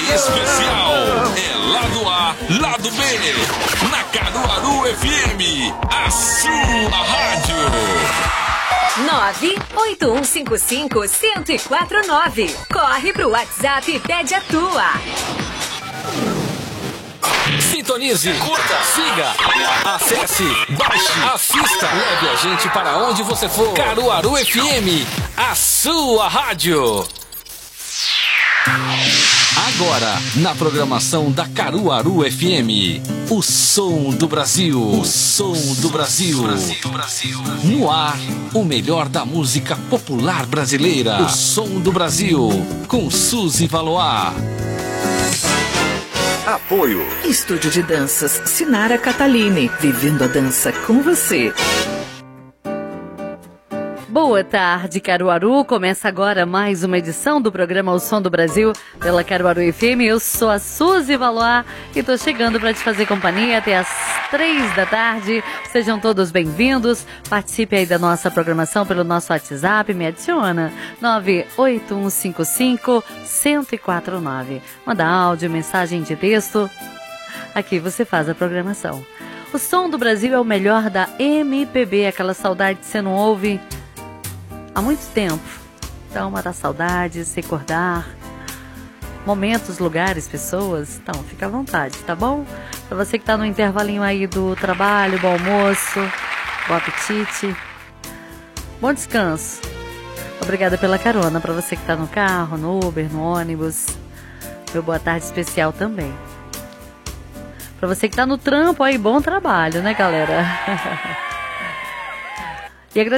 especial. É lado A, lado B. Na Caruaru FM, a sua rádio. 981551049. Corre pro WhatsApp e pede a tua. Sintonize, curta, siga, acesse, baixe, assista, leve a gente para onde você for. Caruaru FM, a sua rádio. Agora, na programação da Caruaru FM, o som do Brasil. O som do Brasil. No ar, o melhor da música popular brasileira. O som do Brasil, com Suzy Valois. Apoio. Estúdio de Danças Sinara Catalini. Vivendo a dança com você. Boa tarde, Caruaru. Começa agora mais uma edição do programa O Som do Brasil pela Caruaru FM. Eu sou a Suzy Valois e tô chegando para te fazer companhia até as 3 da tarde. Sejam todos bem-vindos. Participe aí da nossa programação pelo nosso WhatsApp. Me adiciona 981551049. Manda áudio, mensagem de texto. Aqui você faz a programação. O Som do Brasil é o melhor da MPB. Aquela saudade que você não ouve há muito tempo. Então, matar saudades, recordar momentos, lugares, pessoas. Então, fica à vontade, tá bom? Para você que tá no intervalinho aí do trabalho, bom almoço, bom apetite, bom descanso. Obrigada pela carona. Para você que tá no carro, no Uber, no ônibus, meu boa tarde especial também. Para você que tá no trampo aí, bom trabalho, né, galera?